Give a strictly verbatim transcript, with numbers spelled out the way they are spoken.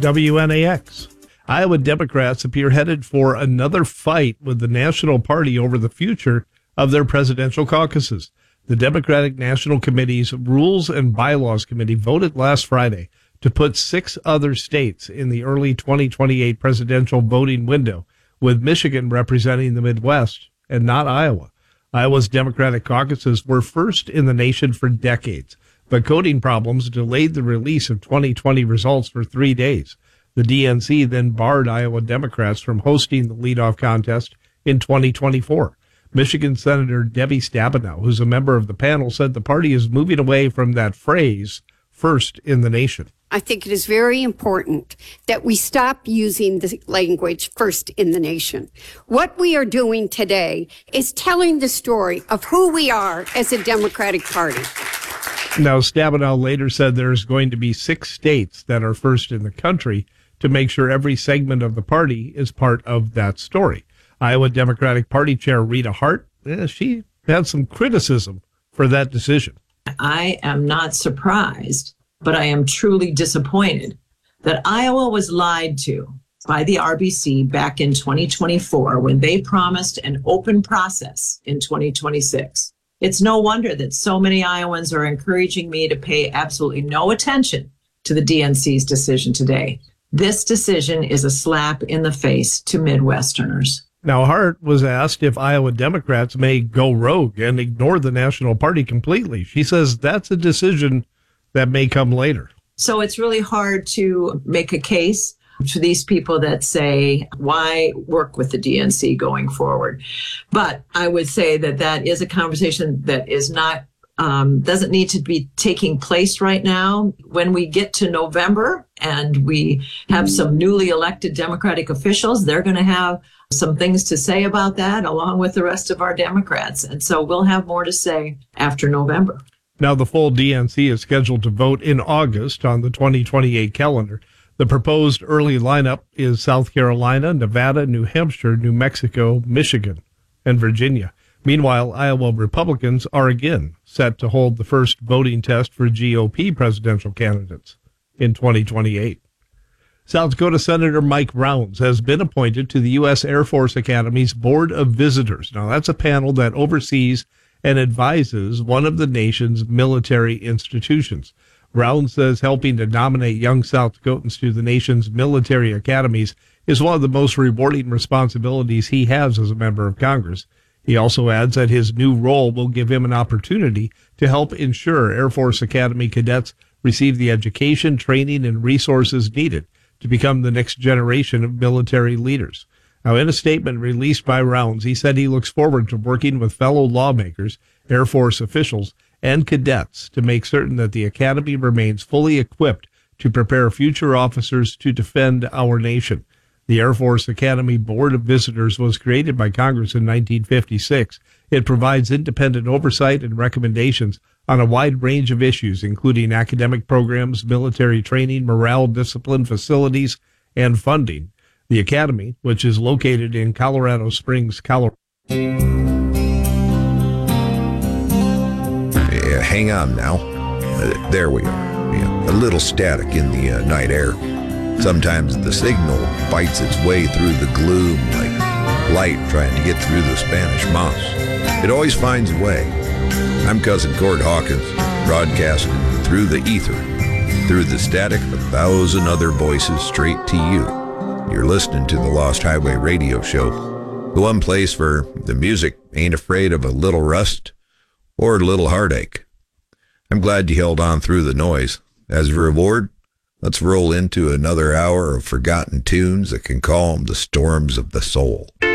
W N A X. Iowa Democrats appear headed for another fight with the National Party over the future of their presidential caucuses. The Democratic National Committee's Rules and Bylaws Committee voted last Friday to put six other states in the early twenty twenty-eight presidential voting window, with Michigan representing the Midwest and not Iowa. Iowa's Democratic caucuses were first in the nation for decades, but coding problems delayed the release of twenty twenty results for three days. The D N C then barred Iowa Democrats from hosting the leadoff contest in twenty twenty-four. Michigan Senator Debbie Stabenow, who's a member of the panel, said the party is moving away from that phrase, first in the nation. I think it is very important that we stop using the language first in the nation. What we are doing today is telling the story of who we are as a Democratic Party. Now, Stabenow later said there's going to be six states that are first in the country to make sure every segment of the party is part of that story. Iowa Democratic Party Chair Rita Hart, eh, she had some criticism for that decision. I am not surprised, but I am truly disappointed that Iowa was lied to by the R B C back in twenty twenty-four when they promised an open process in twenty twenty-six. It's no wonder that so many Iowans are encouraging me to pay absolutely no attention to the D N C's decision today. This decision is a slap in the face to Midwesterners. Now, Hart was asked if Iowa Democrats may go rogue and ignore the National Party completely. She says that's a decision that may come later. So it's really hard to make a case to these people that say, why work with the D N C going forward? But I would say that that is a conversation that is not, um, doesn't need to be taking place right now. When we get to November and we have some newly elected Democratic officials, they're going to have some things to say about that, along with the rest of our Democrats. And so we'll have more to say after November. Now, the full D N C is scheduled to vote in August on the twenty twenty-eight calendar. The proposed early lineup is South Carolina, Nevada, New Hampshire, New Mexico, Michigan, and Virginia. Meanwhile, Iowa Republicans are again set to hold the first voting test for G O P presidential candidates in twenty twenty-eight. South Dakota Senator Mike Rounds has been appointed to the U S Air Force Academy's Board of Visitors. Now, that's a panel that oversees and advises one of the nation's military institutions. Rounds says helping to nominate young South Dakotans to the nation's military academies is one of the most rewarding responsibilities he has as a member of Congress. He also adds that his new role will give him an opportunity to help ensure Air Force Academy cadets receive the education, training, and resources needed to become the next generation of military leaders. Now, in a statement released by Rounds, he said he looks forward to working with fellow lawmakers, Air Force officials, and cadets to make certain that the Academy remains fully equipped to prepare future officers to defend our nation. The Air Force Academy Board of Visitors was created by Congress in nineteen fifty-six. It provides independent oversight and recommendations on a wide range of issues, including academic programs, military training, morale, discipline, facilities, and funding. The Academy, which is located in Colorado Springs, Colorado. Yeah, hang on now. Uh, there we are. Yeah, a little static in the uh, night air. Sometimes the signal bites its way through the gloom like light trying to get through the Spanish moss. It always finds a way. I'm Cousin Cord Hawkins, broadcasting through the ether, through the static of a thousand other voices straight to you. You're listening to the Lost Highway Radio Show, the one place where the music ain't afraid of a little rust or a little heartache. I'm glad you held on through the noise. As a reward, let's roll into another hour of forgotten tunes that can calm the storms of the soul.